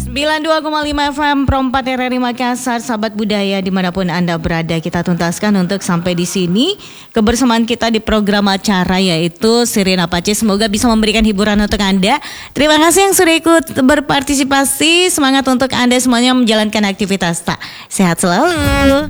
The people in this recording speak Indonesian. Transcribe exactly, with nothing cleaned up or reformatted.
sembilan puluh dua koma lima F M Pro empat R R I Makassar, sahabat budaya dimanapun Anda berada, kita tuntaskan untuk sampai di sini kebersamaan kita di program acara yaitu Sirina Pace. Semoga bisa memberikan hiburan untuk Anda. Terima kasih yang sudah ikut berpartisipasi. Semangat untuk Anda semuanya menjalankan aktivitas. Tak, sehat selalu.